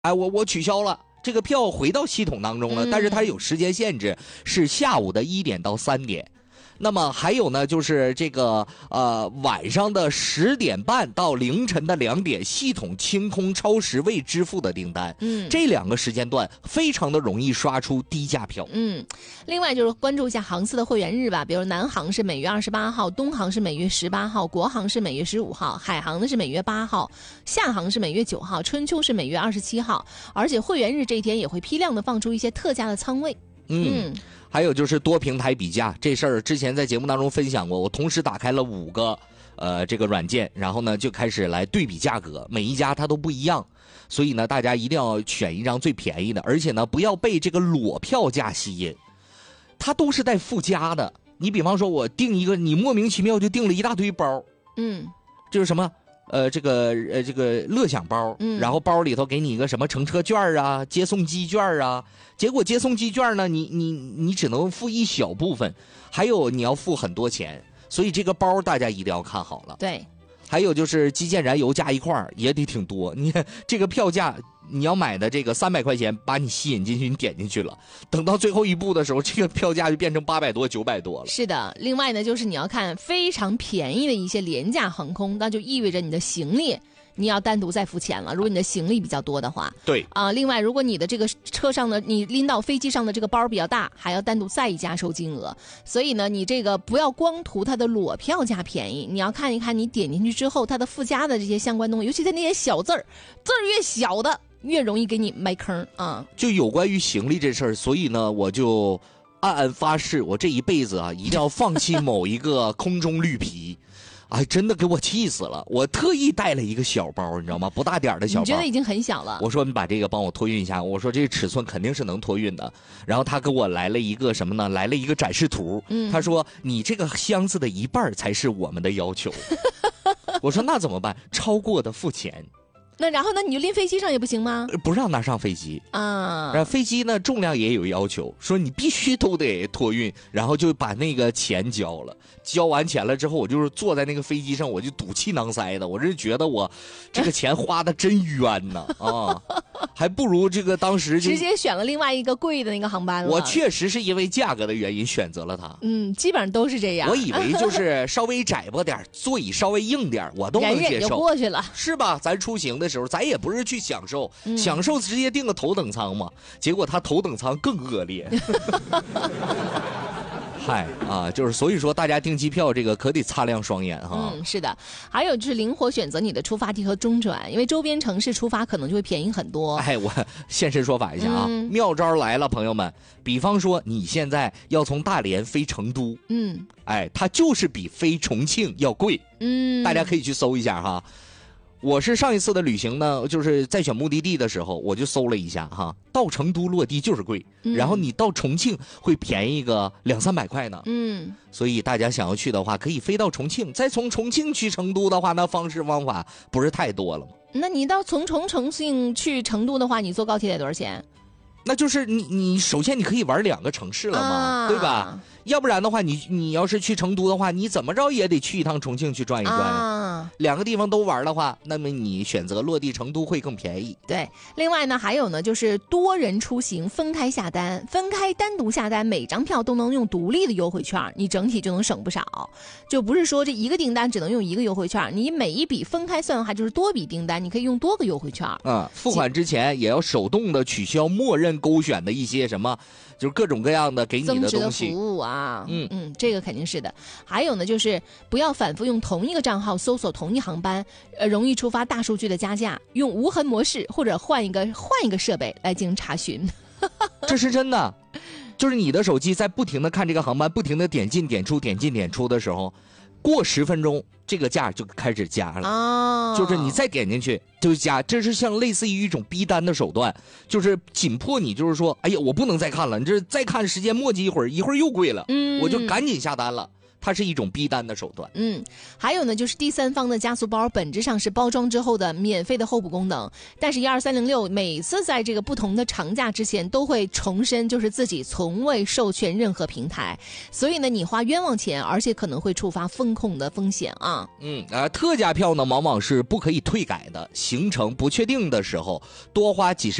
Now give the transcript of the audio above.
哎，我取消了。这个票回到系统当中了，但是它有时间限制，是下午的1点到3点。那么还有呢，就是这个晚上的10点半到凌晨的2点，系统清空超时未支付的订单。这2个时间段非常的容易刷出低价票。 另外就是关注一下航司的会员日吧，比如南航是每月28号，东航是每月18号，国航是每月15号，海航呢是每月8号，厦航是每月9号，春秋是每月27号。而且会员日这一天也会批量的放出一些特价的仓位。 还有就是多平台比价这事儿，之前在节目当中分享过。我同时打开了5个这个软件，然后呢就开始来对比价格，每一家它都不一样，所以呢大家一定要选一张最便宜的，而且呢不要被这个裸票价吸引，它都是带附加的。你比方说我订一个，你莫名其妙就订了一大堆包，就是什么这个乐享包，然后包里头给你一个什么乘车券啊、接送机券啊，结果接送机券呢，你只能付一小部分，还有你要付很多钱，所以这个包大家一定要看好了。 对， 还有就是基建燃油加一块儿也得挺多，你看这个票价，你要买的这个300块钱把你吸引进去，你点进去了，等到最后一步的时候，这个票价就变成800多、900多了。 是的，另外呢，就是你要看非常便宜的一些廉价航空，那就意味着你的行李你要单独再付钱了，如果你的行李比较多的话。 对另外如果你的这个车上的你拎到飞机上的这个包比较大，还要单独再加收金额。所以呢，你这个不要光图它的裸票价便宜，你要看一看你点进去之后它的附加的这些相关东西，尤其在那些小字儿越小的越容易给你埋坑啊。 就有关于行李这事儿，所以呢我就暗暗发誓，我这一辈子啊一定要放弃某一个空中绿皮。哎，真的给我气死了！我特意带了一个小包，你知道吗？不大点的小包。 你觉得已经很小了？ 我说你把这个帮我托运一下，我说这个尺寸肯定是能托运的。然后他给我来了一个什么呢？来了一个展示图。他说你这个箱子的一半才是我们的要求。我说那怎么办？超过的付钱。 那然后呢？你就拎飞机上也不行吗？ 不让拿上飞机啊！然后飞机呢重量也有要求，说你必须都得托运，然后就把那个钱交了。交完钱了之后，我就是坐在那个飞机上，我就赌气囊塞的，我是觉得我这个钱花的真冤呐啊！还不如这个当时就直接选了另外一个贵的那个航班了。 我确实是因为价格的原因选择了它。 基本上都是这样。 我以为就是稍微窄吧点，座椅稍微硬点，我都能接受。 忍就过去了， 是吧？咱出行的时候，咱也不是去享受，享受直接订个头等舱嘛。结果他头等舱更恶劣。嗨就是所以说大家订机票这个可得擦亮双眼哈。 是的，还有就是灵活选择你的出发地和中转，因为周边城市出发可能就会便宜很多。 我现身说法一下啊，妙招来了，朋友们。比方说你现在要从大连飞成都，它就是比飞重庆要贵。大家可以去搜一下哈。我是上一次的旅行呢，就是在选目的地的时候，我就搜了一下哈，到成都落地就是贵，然后你到重庆会便宜个200-300块呢。所以大家想要去的话，可以飞到重庆，再从重庆去成都的话，那方式方法不是太多了吗？ 那你到从重庆去成都的话，你坐高铁得多少钱？ 那就是你首先你可以玩2个城市了嘛，对吧？要不然的话，你要是去成都的话，你怎么着也得去一趟重庆去转一转2个地方都玩的话，那么你选择落地成都会更便宜。 对，另外呢还有呢，就是多人出行分开下单，单独下单，每张票都能用独立的优惠券，你整体就能省不少。就不是说这一个订单只能用一个优惠券，你每一笔分开算的话，就是多笔订单，你可以用多个优惠券。 付款之前也要手动的取消默认勾选的一些什么，就是各种各样的给你的东西， 增值的服务啊。这个肯定是的。还有呢，就是不要反复用同一个账号搜索同一航班，容易触发大数据的加价。用无痕模式或者换一个设备来进行查询。 这是真的，就是你的手机在不停的看这个航班，不停的点进点出点进点出的时候，过10分钟这个价就开始加了就是你再点进去就加，这是像类似于一种逼单的手段，就是紧迫你，就是说哎呀我不能再看了，你这再看时间磨叽一会儿又贵了，我就赶紧下单了。 它是一种逼单的手段。 还有呢，就是第三方的加速包本质上是包装之后的免费的候补功能，但是12306每次在这个不同的长假之前都会重申，就是自己从未授权任何平台，所以呢，你花冤枉钱，而且可能会触发风控的风险啊。 特价票呢，往往是不可以退改的，行程不确定的时候，多花几十